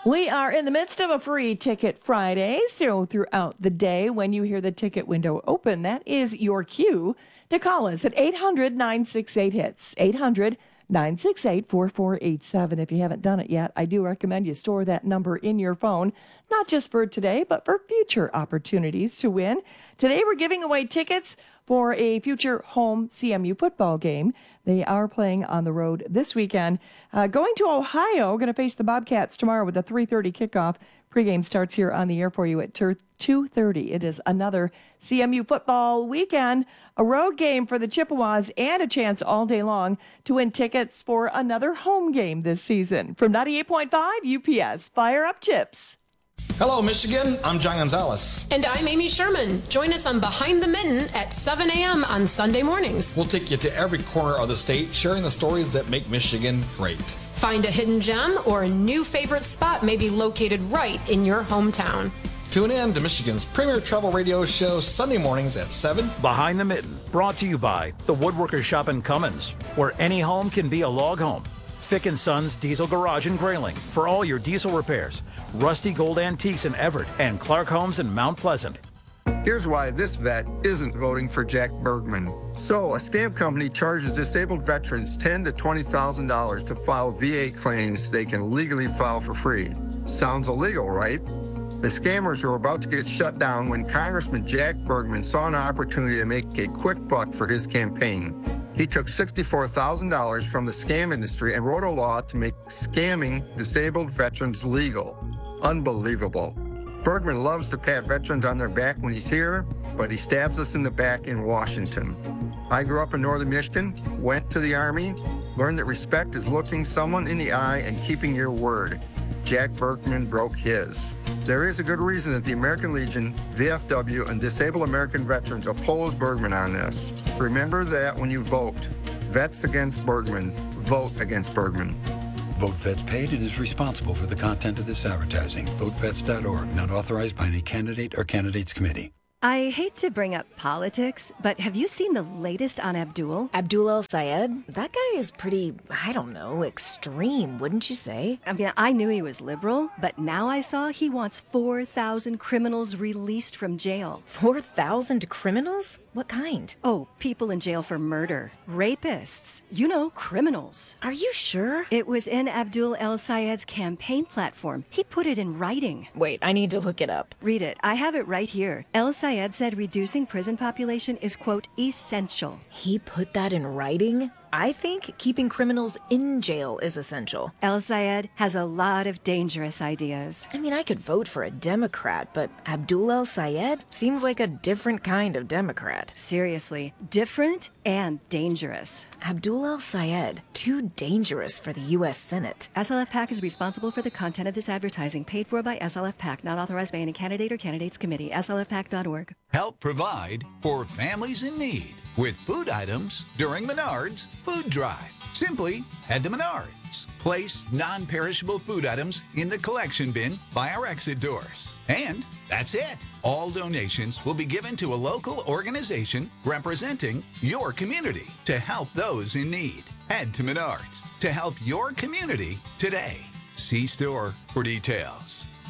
We are in the midst of a free Ticket Friday, so throughout the day, when you hear the ticket window open, that is your cue to call us at 800-968-HITS, 800-968-4487. If you haven't done it yet, I do recommend you store that number in your phone, not just for today, but for future opportunities to win. Today, we're giving away tickets for a future home CMU football game. They are playing on the road this weekend. Going to Ohio, going to face the Bobcats tomorrow with a 3:30 kickoff. Pregame starts here on the air for you at 2:30. It is another CMU football weekend, a road game for the Chippewas, and a chance all day long to win tickets for another home game this season. From 98.5 UPS, fire up Chips. Hello, Michigan. I'm John Gonzalez. And I'm Amy Sherman. Join us on Behind the Mitten at 7 a.m. on Sunday mornings. We'll take you to every corner of the state, sharing the stories that make Michigan great. Find a hidden gem or a new favorite spot may be located right in your hometown. Tune in to Michigan's premier travel radio show Sunday mornings at 7. Behind the Mitten, brought to you by the Woodworkers Shop in Cummins, where any home can be a log home. Fick & Sons Diesel Garage in Grayling for all your diesel repairs. Rusty Gold Antiques in Everett and Clark Homes in Mount Pleasant. Here's why this vet isn't voting for Jack Bergman. So, a scam company charges disabled veterans $10,000 to $20,000 to file VA claims they can legally file for free. Sounds illegal, right? The scammers were about to get shut down when Congressman Jack Bergman saw an opportunity to make a quick buck for his campaign. He took $64,000 from the scam industry and wrote a law to make scamming disabled veterans legal. Unbelievable. Bergman loves to pat veterans on their back when he's here, but he stabs us in the back in Washington. I grew up in northern Michigan, went to the Army, learned that respect is looking someone in the eye and keeping your word. Jack Bergman broke his. There is a good reason that the American Legion, VFW, and Disabled American Veterans oppose Bergman on this. Remember that when you vote. Vets against Bergman. Vote against Bergman. Vote Vets paid and is responsible for the content of this advertising. VoteVets.org, not authorized by any candidate or candidates committee. I hate to bring up politics, but have you seen the latest on Abdul? Abdul El-Sayed? That guy is pretty, I don't know, extreme, wouldn't you say? I mean, I knew he was liberal, but now I saw he wants 4,000 criminals released from jail. 4,000 criminals? What kind? Oh, people in jail for murder. Rapists. You know, criminals. Are you sure? It was in Abdul El-Sayed's campaign platform. He put it in writing. Wait, I need to look it up. Read it. I have it right here. El-Sayed said reducing prison population is, quote, essential. He put that in writing? I think keeping criminals in jail is essential. El-Sayed has a lot of dangerous ideas. I mean, I could vote for a Democrat, but Abdul El-Sayed seems like a different kind of Democrat. Seriously, different and dangerous. Abdul El-Sayed, too dangerous for the U.S. Senate. SLF PAC is responsible for the content of this advertising, paid for by SLF PAC, not authorized by any candidate or candidates committee. SLFPAC.org. Help provide for families in need with food items during Menards Food Drive. Simply head to Menards, place non-perishable food items in the collection bin by our exit doors. And that's it. All donations will be given to a local organization representing your community to help those in need. Head to Menards to help your community today. See store for details.